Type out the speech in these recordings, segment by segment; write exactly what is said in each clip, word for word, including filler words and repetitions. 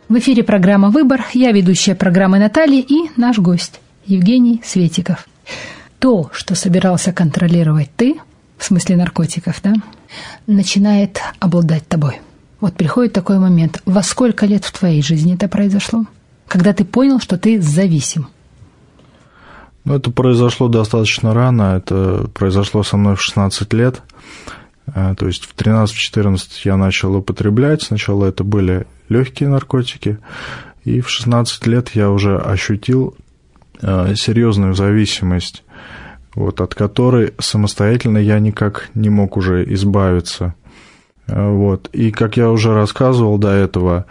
В эфире программа «Выбор». Я ведущая программы Наталья и наш гость Евгений Светиков. То, что собирался контролировать ты, в смысле наркотиков, да, начинает обладать тобой. Вот приходит такой момент. Во сколько лет в твоей жизни это произошло? Когда ты понял, что ты зависим? Ну, это произошло достаточно рано. Это произошло со мной в шестнадцать лет. То есть в тринадцать-четырнадцать я начал употреблять. Сначала это были легкие наркотики. И в шестнадцать лет я уже ощутил серьезную зависимость, вот, от которой самостоятельно я никак не мог уже избавиться. Вот. И, как я уже рассказывал до этого,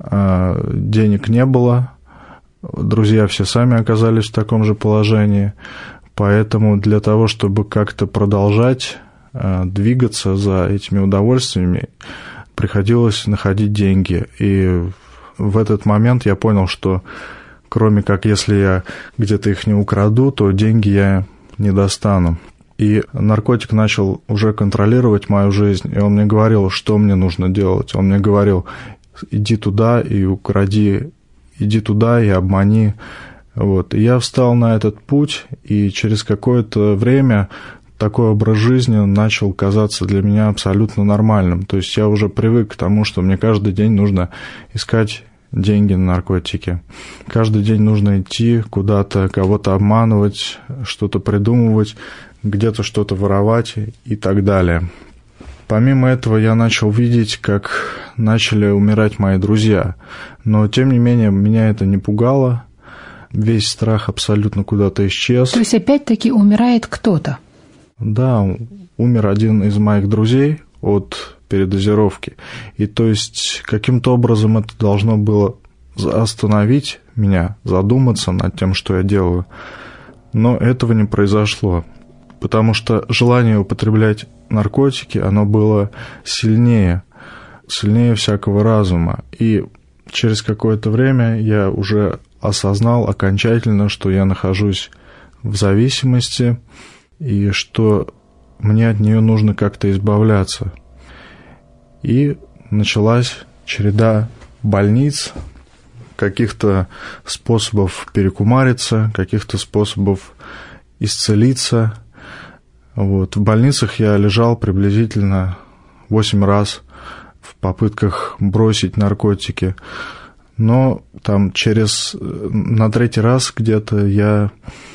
денег не было, друзья все сами оказались в таком же положении, поэтому для того, чтобы как-то продолжать двигаться за этими удовольствиями, приходилось находить деньги. И в этот момент я понял, что кроме как если я где-то их не украду, то деньги я не достану. И наркотик начал уже контролировать мою жизнь, и он мне говорил, что мне нужно делать. Он мне говорил: иди туда и укради, иди туда и обмани. Вот. И я встал на этот путь, и через какое-то время такой образ жизни начал казаться для меня абсолютно нормальным. То есть я уже привык к тому, что мне каждый день нужно искать деньги на наркотики. Каждый день нужно идти куда-то, кого-то обманывать, что-то придумывать, где-то что-то воровать и так далее. Помимо этого я начал видеть, как начали умирать мои друзья. Но, тем не менее, меня это не пугало. Весь страх абсолютно куда-то исчез. То есть, опять-таки, умирает кто-то? Да, умер один из моих друзей от передозировки. И то есть каким-то образом это должно было остановить меня, задуматься над тем, что я делаю. Но этого не произошло, потому что желание употреблять наркотики, оно было сильнее, сильнее всякого разума. И через какое-то время я уже осознал окончательно, что я нахожусь в зависимости и что мне от нее нужно как-то избавляться. И началась череда больниц, каких-то способов перекумариться, каких-то способов исцелиться. Вот. В больницах я лежал приблизительно восемь раз в попытках бросить наркотики. Но там через, на третий раз где-то я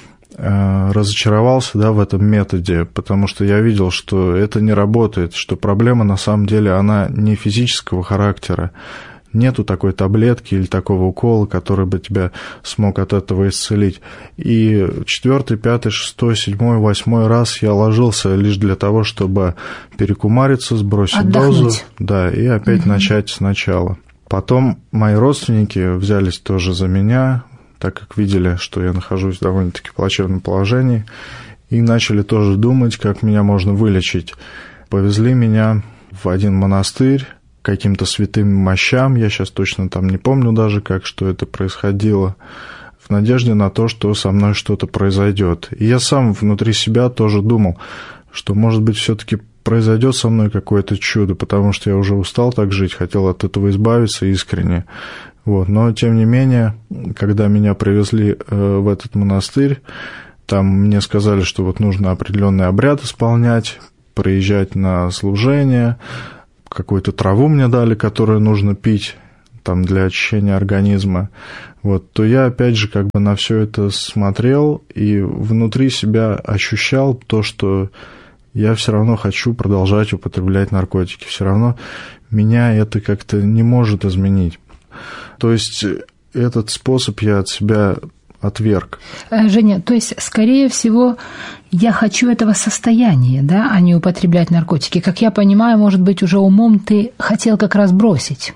э, разочаровался, да, в этом методе, потому что я видел, что это не работает, что проблема на самом деле, она не физического характера. Нету такой таблетки или такого укола, который бы тебя смог от этого исцелить. И четвертый, пятый, шестой, седьмой, восьмой раз я ложился лишь для того, чтобы перекумариться, сбросить отдохнуть. дозу, да, и опять угу. начать сначала. Потом мои родственники взялись тоже за меня, так как видели, что я нахожусь в довольно-таки плачевном положении, и начали тоже думать, как меня можно вылечить. Повезли меня в один монастырь, каким-то святым мощам, я сейчас точно там не помню даже, как, что это происходило, в надежде на то, что со мной что-то произойдет. И я сам внутри себя тоже думал, что, может быть, все-таки произойдет со мной какое-то чудо, потому что я уже устал так жить, хотел от этого избавиться искренне. Вот. Но, тем не менее, когда меня привезли в этот монастырь, там мне сказали, что вот нужно определенный обряд исполнять, приезжать на служение, какую-то траву мне дали, которую нужно пить там, для очищения организма, вот, то я опять же как бы на все это смотрел и внутри себя ощущал то, что я все равно хочу продолжать употреблять наркотики, все равно меня это как-то не может изменить. То есть этот способ я от себя отверг. Женя, то есть, скорее всего, я хочу этого состояния, да, а не употреблять наркотики. Как я понимаю, может быть, уже умом ты хотел как раз бросить,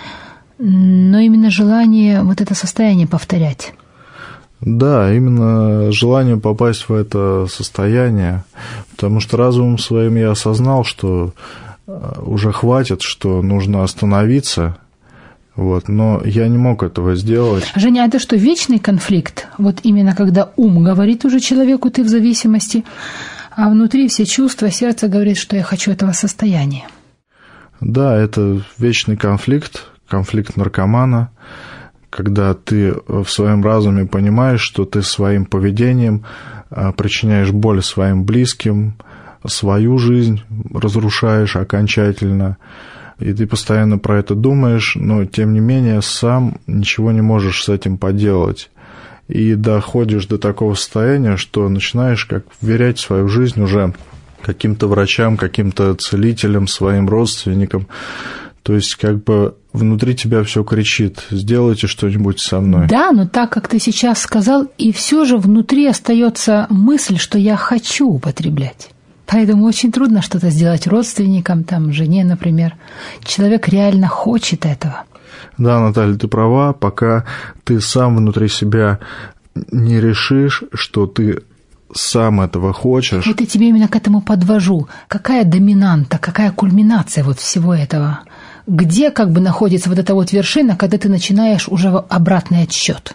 но именно желание вот это состояние повторять. Да, именно желание попасть в это состояние, потому что разумом своим я осознал, что уже хватит, что нужно остановиться. Вот, но я не мог этого сделать. Женя, а это что, вечный конфликт? Вот именно когда ум говорит уже человеку, ты в зависимости, а внутри все чувства, сердце говорит, что я хочу этого состояния. Да, это вечный конфликт, конфликт наркомана, когда ты в своем разуме понимаешь, что ты своим поведением причиняешь боль своим близким, свою жизнь разрушаешь окончательно, и ты постоянно про это думаешь, но тем не менее сам ничего не можешь с этим поделать. И доходишь до такого состояния, что начинаешь как вверять свою жизнь уже каким-то врачам, каким-то целителям, своим родственникам. То есть как бы внутри тебя все кричит: сделайте что-нибудь со мной. Да, но так, как ты сейчас сказал, и все же внутри остается мысль, что я хочу употреблять. Поэтому очень трудно что-то сделать родственникам, там, жене, например. Человек реально хочет этого. Да, Наталья, ты права, пока ты сам внутри себя не решишь, что ты сам этого хочешь. Вот я тебе именно к этому подвожу. Какая доминанта, какая кульминация вот всего этого? Где как бы находится вот эта вот вершина, когда ты начинаешь уже обратный отсчет?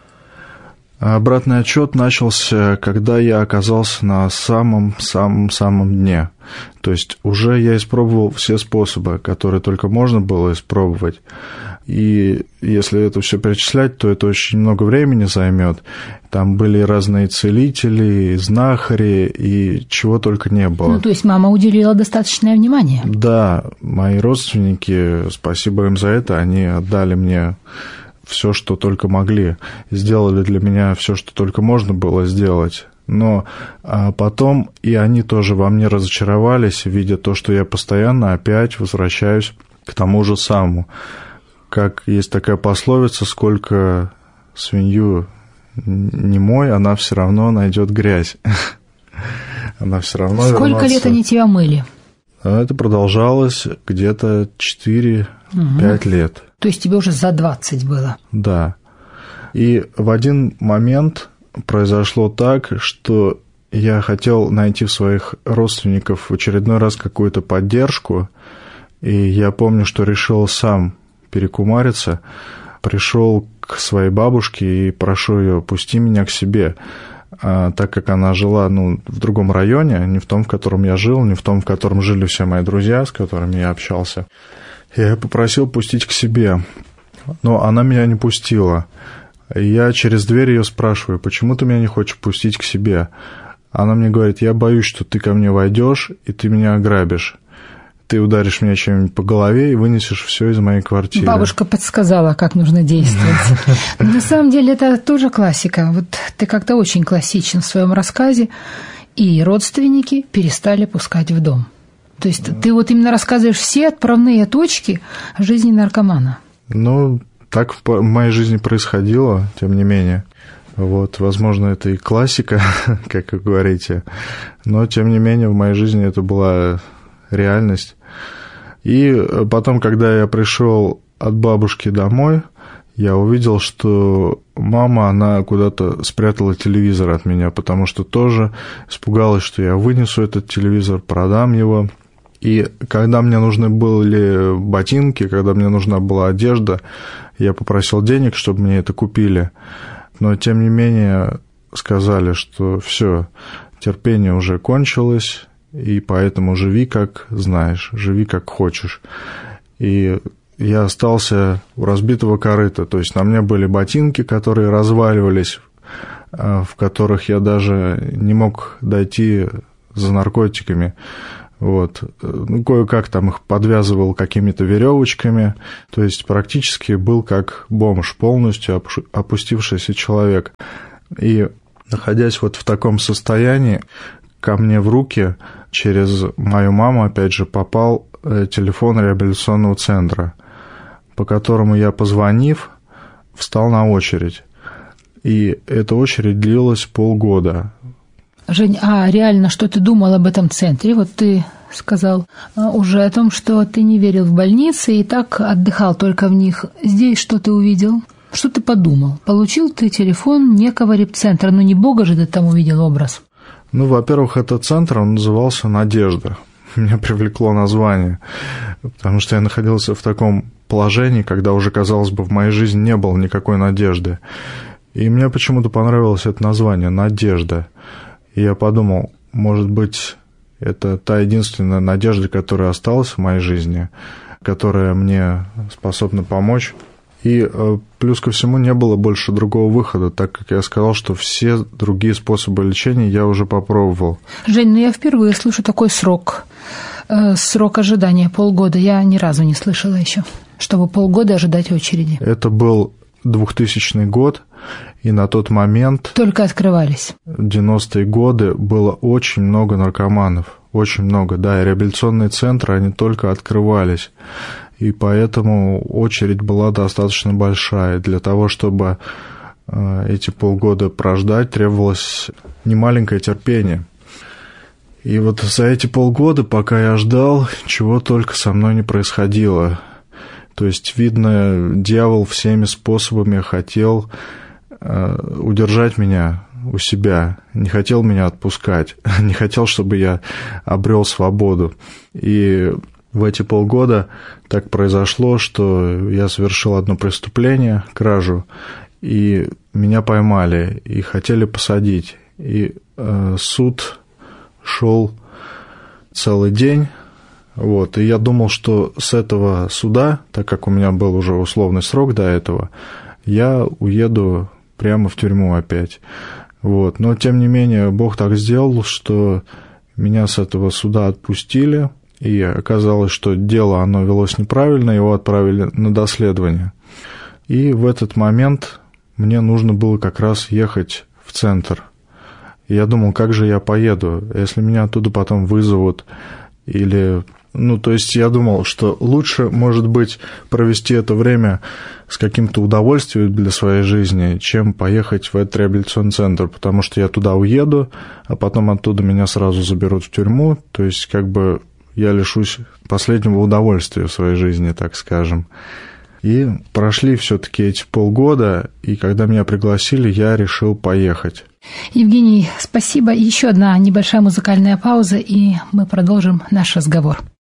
Обратный отсчет начался, когда я оказался на самом-самом-самом дне. То есть уже я испробовал все способы, которые только можно было испробовать. И если это все перечислять, то это очень много времени займет. Там были разные целители, знахари, и чего только не было. Ну, то есть мама уделила достаточное внимание. Да, мои родственники, спасибо им за это, они отдали мне все, что только могли, сделали для меня все, что только можно было сделать. Но а потом и они тоже во мне разочаровались, видя то, что я постоянно опять возвращаюсь к тому же самому. Как есть такая пословица: сколько свинью не мой, она все равно найдет грязь. Она все равно Сколько вернется. лет они тебя мыли? Это продолжалось где-то четыре-пять угу. лет. То есть тебе уже за двадцать было? Да. И в один момент произошло так, что я хотел найти в своих родственников в очередной раз какую-то поддержку, и я помню, что решил сам перекумариться, пришел к своей бабушке и прошу ее: пусти меня к себе, а, так как она жила ну, в другом районе, не в том, в котором я жил, не в том, в котором жили все мои друзья, с которыми я общался. Я ее попросил пустить к себе, но она меня не пустила. Я через дверь ее спрашиваю: почему ты меня не хочешь пустить к себе? Она мне говорит: я боюсь, что ты ко мне войдешь и ты меня ограбишь. Ты ударишь меня чем-нибудь по голове и вынесешь все из моей квартиры. Бабушка подсказала, как нужно действовать. Но на самом деле это тоже классика. Вот ты как-то очень классичен в своем рассказе, и родственники перестали пускать в дом. То есть да. Ты вот именно рассказываешь все отправные точки жизни наркомана. Ну, так в моей жизни происходило, тем не менее. Вот, возможно, это и классика, как вы говорите, но, тем не менее, в моей жизни это была реальность. И потом, когда я пришел от бабушки домой, я увидел, что мама, она куда-то спрятала телевизор от меня, потому что тоже испугалась, что я вынесу этот телевизор, продам его. И когда мне нужны были ботинки, когда мне нужна была одежда, я попросил денег, чтобы мне это купили. Но, тем не менее, сказали, что все, терпение уже кончилось, и поэтому живи как знаешь, живи как хочешь. И я остался у разбитого корыта, то есть на мне были ботинки, которые разваливались, в которых я даже не мог дойти за наркотиками. Вот. Ну, кое-как там их подвязывал какими-то веревочками, то есть практически был как бомж, полностью опустившийся человек. И находясь вот в таком состоянии, ко мне в руки через мою маму, опять же, попал телефон реабилитационного центра, по которому я, позвонив, встал на очередь. И эта очередь длилась полгода. Жень, а реально, что ты думал об этом центре? Вот ты сказал уже о том, что ты не верил в больницы и так отдыхал только в них. Здесь что ты увидел? Что ты подумал? Получил ты телефон некого репцентра, но не Бога же ты там увидел образ? Ну, во-первых, этот центр, он назывался «Надежда». Меня привлекло название, потому что я находился в таком положении, когда уже, казалось бы, в моей жизни не было никакой надежды. И мне почему-то понравилось это название «Надежда». И я подумал, может быть, это та единственная надежда, которая осталась в моей жизни. которая мне способна помочь. И плюс ко всему не было больше другого выхода, так как я сказал, что все другие способы лечения я уже попробовал. Жень, ну я впервые слышу такой срок, э, срок ожидания, полгода. Я ни разу не слышала еще, чтобы полгода ожидать очереди. Это был двухтысячный год, и на тот момент... Только открывались. В девяностые годы было очень много наркоманов, очень много, да, и реабилитационные центры, они только открывались. И поэтому очередь была достаточно большая. Для того, чтобы эти полгода прождать, требовалось немаленькое терпение. И вот за эти полгода, пока я ждал, чего только со мной не происходило. То есть, видно, дьявол всеми способами хотел удержать меня у себя, не хотел меня отпускать, не хотел, чтобы я обрел свободу. И в эти полгода так произошло, что я совершил одно преступление, кражу, и меня поймали, и хотели посадить. И э, суд шел целый день, вот, и я думал, что с этого суда, так как у меня был уже условный срок до этого, я уеду прямо в тюрьму опять. Вот. Но, тем не менее, Бог так сделал, что меня с этого суда отпустили, и оказалось, что дело, оно велось неправильно, его отправили на доследование. И в этот момент мне нужно было как раз ехать в центр. И я думал, как же я поеду, если меня оттуда потом вызовут, или... Ну, то есть я думал, что лучше, может быть, провести это время с каким-то удовольствием для своей жизни, чем поехать в этот реабилитационный центр, потому что я туда уеду, а потом оттуда меня сразу заберут в тюрьму, то есть как бы я лишусь последнего удовольствия в своей жизни, так скажем. И прошли все-таки эти полгода, и когда меня пригласили, я решил поехать. Евгений, спасибо. Еще одна небольшая музыкальная пауза, и мы продолжим наш разговор.